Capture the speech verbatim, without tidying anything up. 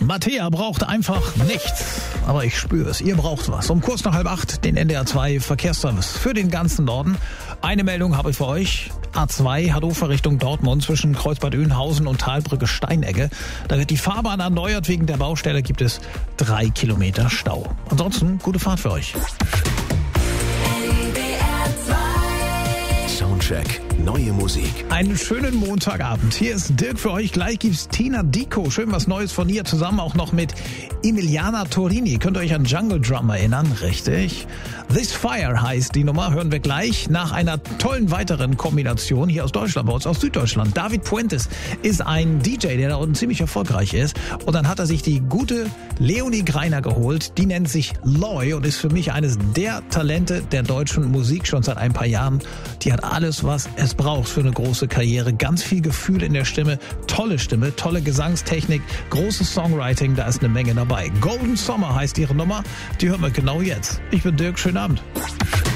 Mattea braucht einfach nichts. Aber ich spüre es, ihr braucht was. Um kurz nach halb acht den N D R zwei Verkehrsservice für den ganzen Norden. Eine Meldung habe ich für euch. A zwei Hannover Richtung Dortmund zwischen Kreuzbad Oeynhausen und Talbrücke Steinegge. Da wird die Fahrbahn erneuert. Wegen der Baustelle gibt es drei Kilometer Stau. Ansonsten gute Fahrt für euch. Soundcheck, neue Musik. Einen schönen Montagabend. Hier ist Dirk für euch. Gleich gibt's Tina Dico. Schön was Neues von ihr. Zusammen auch noch mit Emiliana Torini. Könnt ihr euch an Jungle Drum erinnern? Richtig. This Fire heißt die Nummer. Hören wir gleich nach einer tollen weiteren Kombination hier aus Deutschland, bei uns aus Süddeutschland. David Puentes ist ein D J, der da unten ziemlich erfolgreich ist. Und dann hat er sich die gute Leonie Greiner geholt. Die nennt sich Loy und ist für mich eines der Talente der deutschen Musik schon seit ein paar Jahren. Die hat alles, was es braucht für eine große Karriere. Ganz viel Gefühl in der Stimme, tolle Stimme, tolle Gesangstechnik, großes Songwriting, da ist eine Menge dabei. Golden Summer heißt ihre Nummer, die hören wir genau jetzt. Ich bin Dirk, schönen Abend.